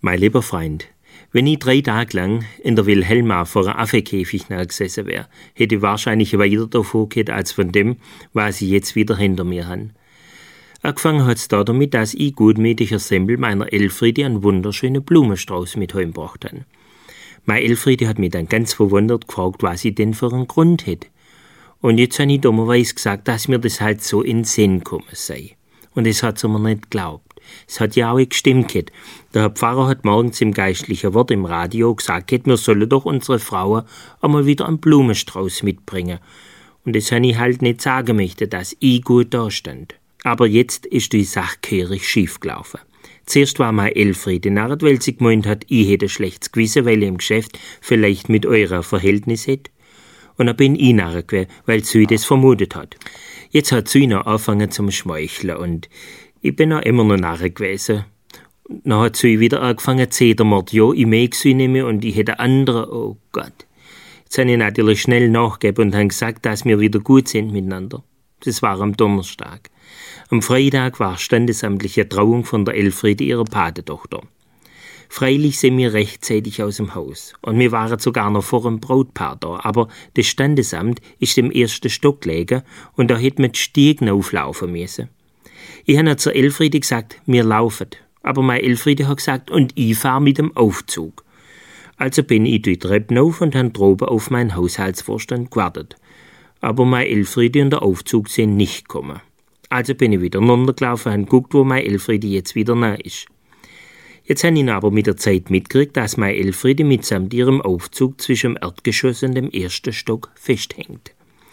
Mein lieber Freund, wenn ich 3 Tage lang in der Wilhelma vor einem Affenkäfig gesessen wäre, hätte ich wahrscheinlich weiter davon gehabt, als von dem, was ich jetzt wieder hinter mir habe. Angefangen hat's da damit, dass ich gutmütiger Sempel meiner Elfriede einen wunderschönen Blumenstrauß mit heimgebracht habe. Meine Elfriede hat mich dann ganz verwundert gefragt, was ich denn für einen Grund hätte. Und jetzt habe ich dummerweise gesagt, dass mir das halt so in den Sinn gekommen sei. Und das hat sie mir nicht geglaubt. Es hat ja auch gestimmt. Der Herr Pfarrer hat morgens im geistlichen Wort im Radio gesagt, wir sollen doch unsere Frauen einmal wieder einen Blumenstrauß mitbringen. Und das habe ich halt nicht sagen möchte, dass ich gut dastand. Aber jetzt ist die Sache gehörig schief gelaufen. Zuerst war meine Elfriede narrt, weil sie gemeint hat, ich hätte ein schlechtes Gewissen, weil ich im Geschäft vielleicht mit eurer Verhältnis hätte. Und dann bin ich narrt gewesen, weil sie das vermutet hat. Jetzt hat sie noch angefangen zum Schmeicheln und ich bin auch immer noch narrt gewesen. Dann hat sie wieder angefangen zu zedern, ja, ich mag sie nicht mehr und ich hätte andere, oh Gott. Jetzt habe ich natürlich schnell nachgegeben und habe gesagt, dass wir wieder gut sind miteinander. Das war am Donnerstag. Am Freitag war standesamtliche Trauung von der Elfriede, ihrer Patetochter. Freilich sind wir rechtzeitig aus dem Haus und wir waren sogar noch vor dem Brautpaar da, aber das Standesamt ist im 1. Stock gelegen und da hätte man die Stiegen auflaufen müssen. Ich habe zur Elfriede gesagt, wir laufen, aber meine Elfriede hat gesagt, und ich fahre mit dem Aufzug. Also bin ich die Treppen auf und habe droben auf meinen Haushaltsvorstand gewartet. Aber meine Elfriede und der Aufzug sind nicht gekommen. Also bin ich wieder runtergelaufen und geguckt, wo meine Elfriede jetzt wieder nah ist. Jetzt habe ich aber mit der Zeit mitgekriegt, dass meine Elfriede mitsamt ihrem Aufzug zwischen dem Erdgeschoss und dem 1. Stock festhängt.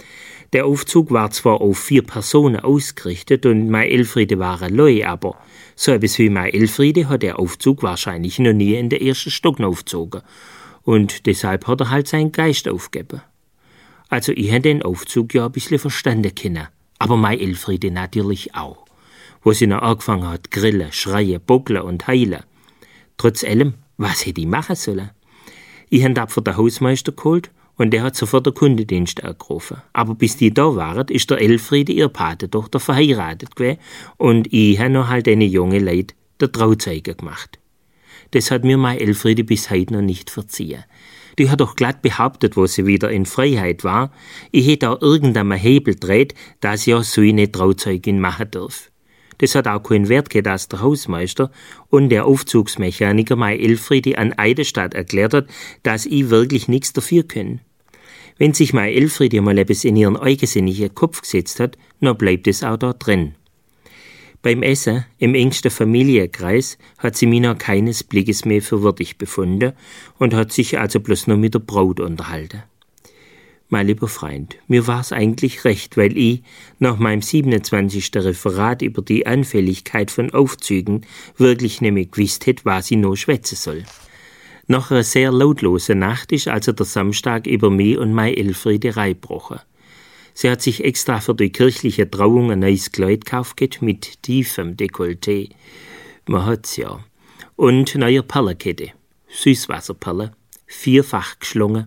Der Aufzug war zwar auf 4 Personen ausgerichtet und meine Elfriede war allein, aber so etwas wie meine Elfriede hat der Aufzug wahrscheinlich noch nie in den 1. Stock aufgezogen. Und deshalb hat er halt seinen Geist aufgegeben. Also ich habe den Aufzug ja ein bisschen verstanden können, aber meine Elfriede natürlich auch. Wo sie noch angefangen hat, grillen, schreien, bockeln und heulen. Trotz allem, was hätte ich machen sollen? Ich habe dafür den Hausmeister geholt und der hat sofort den Kundendienst angerufen. Aber bis die da waren, ist der Elfriede, ihre Patetochter, verheiratet gewesen und ich habe noch halt eine junge Leute der Trauzeuge gemacht. Das hat mir meine Elfriede bis heute noch nicht verziehen. Die hat doch glatt behauptet, wo sie wieder in Freiheit war, ich hätte auch irgendeinem Hebel dreht, dass ja so eine Trauzeugin machen darf. Das hat auch keinen Wert gehabt, dass der Hausmeister und der Aufzugsmechaniker meine Elfriede an Eidesstadt erklärt hat, dass ich wirklich nichts dafür kann. Wenn sich meine Elfriede mal etwas in ihren eigensinnigen Kopf gesetzt hat, dann bleibt es auch da drin. Beim Essen, im engsten Familienkreis, hat sie mich noch keines Blickes mehr für würdig befunden und hat sich also bloß noch mit der Braut unterhalten. Mein lieber Freund, mir war's eigentlich recht, weil ich nach meinem 27. Referat über die Anfälligkeit von Aufzügen wirklich nicht mehr gewusst hätte, was ich noch schwätzen soll. Nach einer sehr lautlosen Nacht ist also der Samstag über mich und meine Elfriede reingebrochen. Sie hat sich extra für die kirchliche Trauung ein neues Kleid gekauft mit tiefem Dekolleté. Man hat's ja. Und neue Perlenkette. Süßwasserperle. 4-fach geschlungen.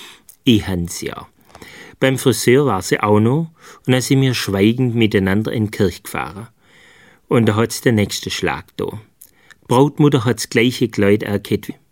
Ich hab's ja. Beim Friseur war sie auch noch und dann sind wir schweigend miteinander in die Kirche gefahren. Und da hat's den nächsten Schlag da. Die Brautmutter hat's gleiche Kleid erkannt